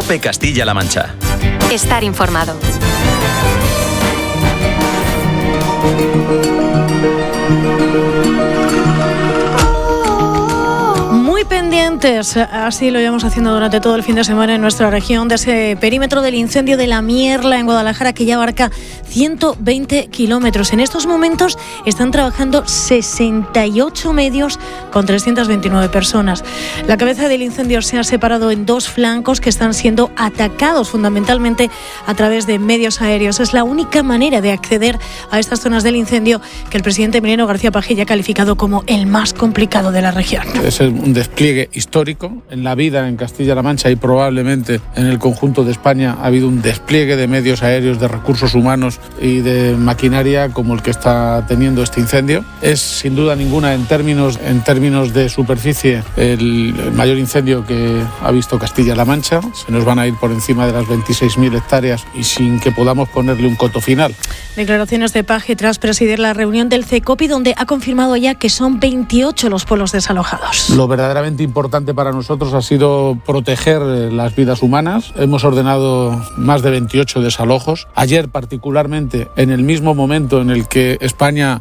COPE Castilla-La Mancha. Estar informado. Muy pendientes, así lo llevamos haciendo durante todo el fin de semana en nuestra región, de ese perímetro del incendio de La Mierla en Guadalajara, que ya abarca 120 kilómetros. En estos momentos están trabajando 68 medios con 329 personas. La cabeza del incendio se ha separado en dos flancos que están siendo atacados fundamentalmente a través de medios aéreos. Es la única manera de acceder a estas zonas del incendio que el presidente Emiliano García Paje ha calificado como el más complicado de la región. Es un despliegue histórico en la vida en Castilla-La Mancha y probablemente en el conjunto de España. Ha habido un despliegue de medios aéreos, de recursos humanos y de maquinaria como el que está teniendo este incendio. Es sin duda ninguna en términos de superficie el mayor incendio que ha visto Castilla-La Mancha. Se nos van a ir por encima de las 26.000 hectáreas y sin que podamos ponerle un coto final. Declaraciones de Paje tras presidir la reunión del CECOPI, donde ha confirmado ya que son 28 los pueblos desalojados. Lo verdaderamente importante para nosotros ha sido proteger las vidas humanas. Hemos ordenado más de 28 desalojos. Ayer, particularmente, en el mismo momento en el que España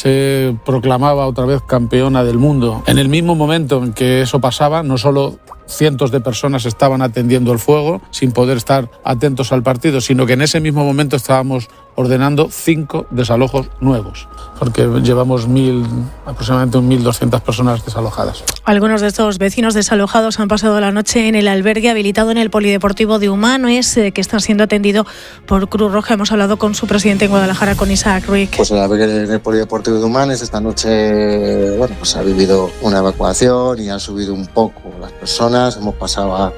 se proclamaba otra vez campeona del mundo, en el mismo momento en que eso pasaba, no solo cientos de personas estaban atendiendo el fuego sin poder estar atentos al partido, sino que en ese mismo momento estábamos ordenando 5 desalojos nuevos, porque llevamos aproximadamente 1.200 personas desalojadas. Algunos de estos vecinos desalojados han pasado la noche en el albergue habilitado en el Polideportivo de Humanes, que está siendo atendido por Cruz Roja. Hemos hablado con su presidente en Guadalajara, con Isaac Ruiz. Pues el albergue en el Polideportivo de Humanes esta noche, pues ha vivido una evacuación y han subido un poco las personas. Hemos pasado a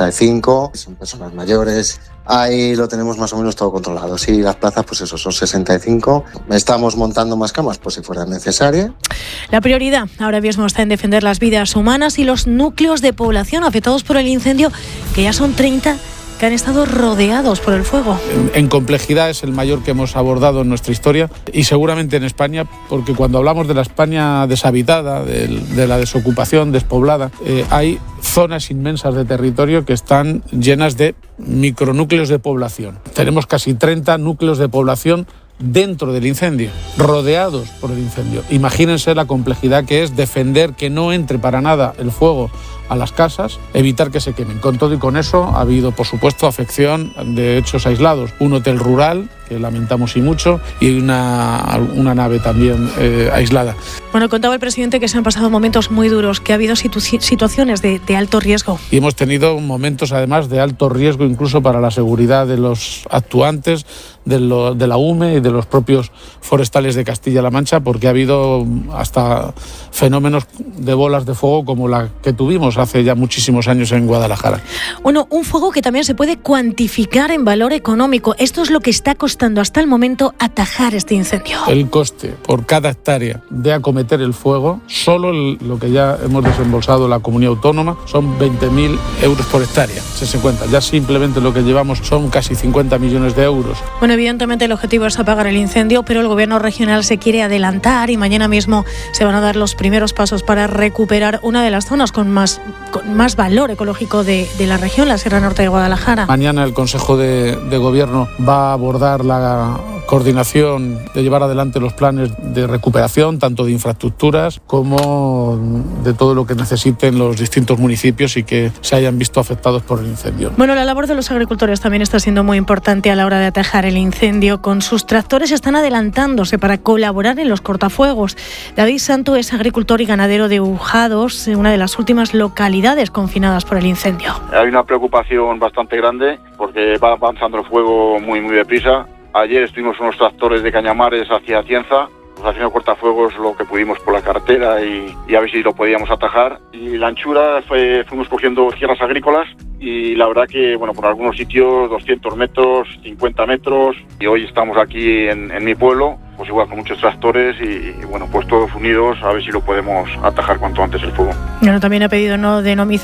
65, son personas mayores. Ahí lo tenemos más o menos todo controlado. Sí, las plazas, pues eso, son 65. Estamos montando más camas, pues si fuera necesaria. La prioridad ahora mismo está en defender las vidas humanas y los núcleos de población afectados por el incendio, que ya son 30, que han estado rodeados por el fuego. En complejidad es el mayor que hemos abordado en nuestra historia y seguramente en España, porque cuando hablamos de la España deshabitada, de la desocupación, despoblada, hay zonas inmensas de territorio que están llenas de micronúcleos de población. Tenemos casi 30 núcleos de población dentro del incendio, rodeados por el incendio. Imagínense la complejidad que es defender que no entre para nada el fuego a las casas, evitar que se quemen. Con todo y con eso ha habido, por supuesto, afección de hechos aislados. Un hotel rural, que lamentamos y mucho, y una nave también aislada. Bueno, contaba el presidente que se han pasado momentos muy duros, que ha habido situaciones de alto riesgo. Y hemos tenido momentos, además, de alto riesgo incluso para la seguridad de los actuantes, de la UME y de los propios forestales de Castilla-La Mancha, porque ha habido hasta fenómenos de bolas de fuego como la que tuvimos hace ya muchísimos años en Guadalajara. Bueno, un fuego que también se puede cuantificar en valor económico. Esto es lo que está costando hasta el momento atajar este incendio. El coste por cada hectárea de acometer el fuego, solo lo que ya hemos desembolsado la comunidad autónoma, son 20.000 euros por hectárea. Se cuenta, ya simplemente lo que llevamos son casi 50 millones de euros. Bueno, evidentemente el objetivo es apagar el incendio, pero el gobierno regional se quiere adelantar y mañana mismo se van a dar los primeros pasos para recuperar una de las zonas con más valor ecológico de la región, la Sierra Norte de Guadalajara. Mañana el Consejo de Gobierno va a abordar la coordinación de llevar adelante los planes de recuperación, tanto de infraestructuras como de todo lo que necesiten los distintos municipios y que se hayan visto afectados por el incendio. Bueno, la labor de los agricultores también está siendo muy importante a la hora de atajar el incendio. Con sus tractores están adelantándose para colaborar en los cortafuegos. David Santo es agricultor y ganadero de Ujados, una de las últimas localidades confinadas por el incendio. Hay una preocupación bastante grande porque va avanzando el fuego muy deprisa. Ayer estuvimos unos tractores de Cañamares hacia Cienza, haciendo cortafuegos lo que pudimos por la carretera y a ver si lo podíamos atajar. Y la anchura fuimos cogiendo tierras agrícolas y la verdad que, por algunos sitios 200 metros, 50 metros. Y hoy estamos aquí en mi pueblo, pues igual con muchos tractores y pues todos unidos a ver si lo podemos atajar cuanto antes el fuego. Bueno, también ha pedido no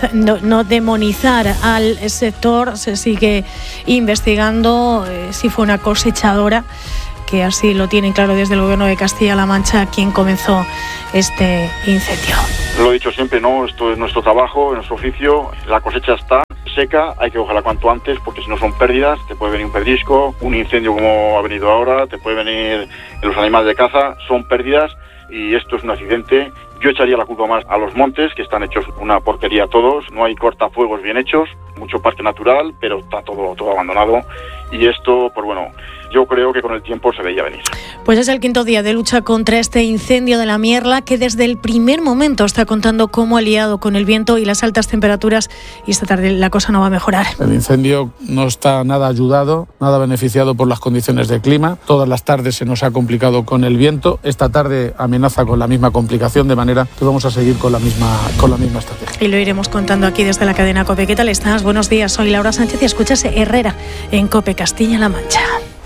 demonizar al sector. Se sigue investigando si fue una cosechadora, que así lo tienen claro desde el Gobierno de Castilla-La Mancha quien comenzó este incendio. Lo he dicho siempre, ¿no? Esto es nuestro trabajo, nuestro oficio, la cosecha está. seca, hay que cogerla cuanto antes, porque si no son pérdidas, te puede venir un pedrisco, un incendio como ha venido ahora, te puede venir en los animales de caza, son pérdidas y esto es un accidente. Yo echaría la culpa más a los montes, que están hechos una porquería todos, no hay cortafuegos bien hechos, mucho parque natural, pero está todo abandonado y esto, pues bueno, yo creo que con el tiempo se veía venir. Pues es el quinto día de lucha contra este incendio de la Mierla, que desde el primer momento está contando cómo ha liado con el viento y las altas temperaturas, y esta tarde la cosa no va a mejorar. El incendio no está nada ayudado, nada beneficiado por las condiciones de clima. Todas las tardes se nos ha complicado con el viento. Esta tarde amenaza con la misma complicación, de manera que vamos a seguir con la misma estrategia. Y lo iremos contando aquí desde la cadena COPE. ¿Qué tal estás? Buenos días, soy Laura Sánchez y escuchas Herrera en COPE Castilla-La Mancha.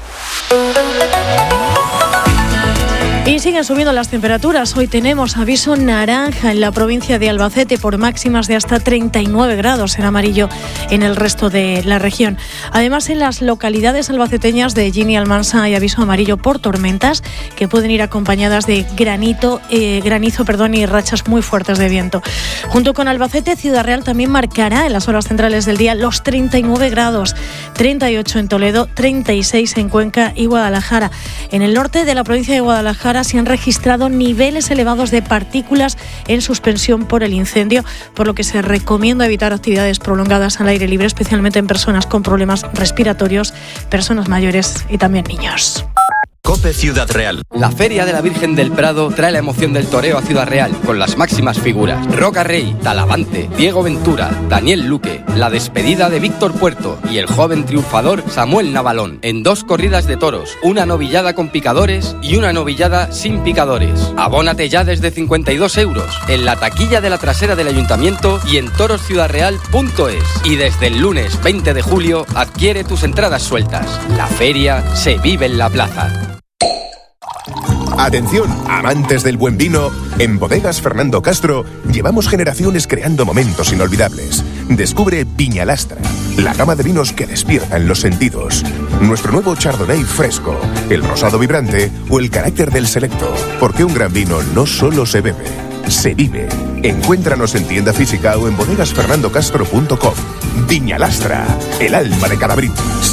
Y siguen subiendo las temperaturas. Hoy tenemos aviso naranja en la provincia de Albacete por máximas de hasta 39 grados, en amarillo en el resto de la región. Además, en las localidades albaceteñas de Ellín y Almansa hay aviso amarillo por tormentas que pueden ir acompañadas de granizo y rachas muy fuertes de viento. Junto con Albacete, Ciudad Real también marcará en las horas centrales del día los 39 grados, 38 en Toledo, 36 en Cuenca y Guadalajara. En el norte de la provincia de Guadalajara se han registrado niveles elevados de partículas en suspensión por el incendio, por lo que se recomienda evitar actividades prolongadas al aire libre, especialmente en personas con problemas respiratorios, personas mayores y también niños. COPE Ciudad Real. La Feria de la Virgen del Prado trae la emoción del toreo a Ciudad Real, con las máximas figuras: Roca Rey, Talavante, Diego Ventura, Daniel Luque, la despedida de Víctor Puerto y el joven triunfador Samuel Navalón, en 2 corridas de toros, una novillada con picadores y una novillada sin picadores. Abónate ya desde 52 euros, en la taquilla de la trasera del Ayuntamiento y en torosciudadreal.es. Y desde el lunes 20 de julio adquiere tus entradas sueltas. La feria se vive en la plaza. Atención, amantes del buen vino. En Bodegas Fernando Castro llevamos generaciones creando momentos inolvidables. Descubre Viñalastra, la gama de vinos que despiertan los sentidos. Nuestro nuevo Chardonnay fresco, el rosado vibrante o el carácter del selecto. Porque un gran vino no solo se bebe, se vive. Encuéntranos en tienda física o en bodegasfernandocastro.com. Viñalastra, el alma de cada brindis.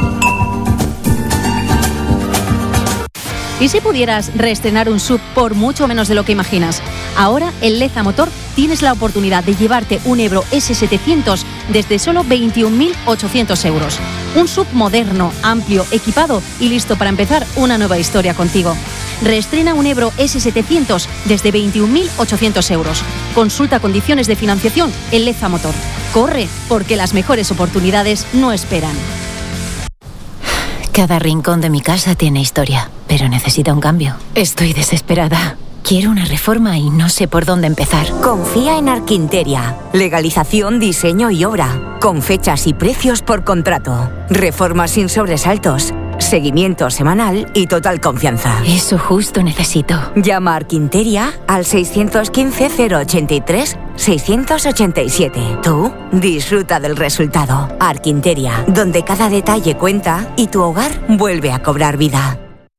¿Y si pudieras reestrenar un SUV por mucho menos de lo que imaginas? Ahora, en Leza Motor, tienes la oportunidad de llevarte un Ebro S700 desde solo 21.800 euros. Un SUV moderno, amplio, equipado y listo para empezar una nueva historia contigo. Reestrena un Ebro S700 desde 21.800 euros. Consulta condiciones de financiación en Leza Motor. Corre, porque las mejores oportunidades no esperan. Cada rincón de mi casa tiene historia, pero necesita un cambio. Estoy desesperada. Quiero una reforma y no sé por dónde empezar. Confía en Arquinteria. Legalización, diseño y obra. Con fechas y precios por contrato. Reformas sin sobresaltos. Seguimiento semanal y total confianza. Eso justo necesito. Llama a Arquinteria al 615-083-687. Tú disfruta del resultado. Arquinteria, donde cada detalle cuenta y tu hogar vuelve a cobrar vida.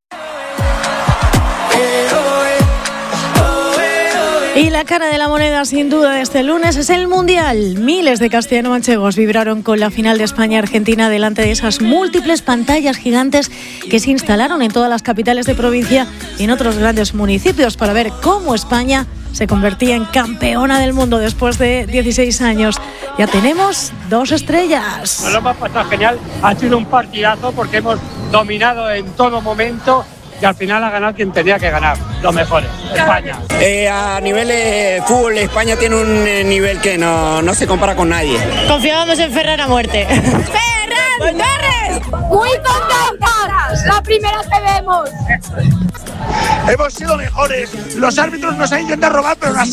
Y la cara de la moneda, sin duda, de este lunes es el Mundial. Miles de castellano-manchegos vibraron con la final de España-Argentina delante de esas múltiples pantallas gigantes que se instalaron en todas las capitales de provincia y en otros grandes municipios para ver cómo España se convertía en campeona del mundo después de 16 años. Ya tenemos 2 estrellas. Nos lo hemos pasado genial. Ha sido un partidazo porque hemos dominado en todo momento. Y al final ha ganado quien tenía que ganar, los mejores, España. A nivel de fútbol, España tiene un nivel que no se compara con nadie. Confiábamos en Ferran a muerte. ¡Ferran Torres! ¡Muy contentas! La primera que vemos. Hemos sido mejores. Los árbitros nos han intentado robar, pero nos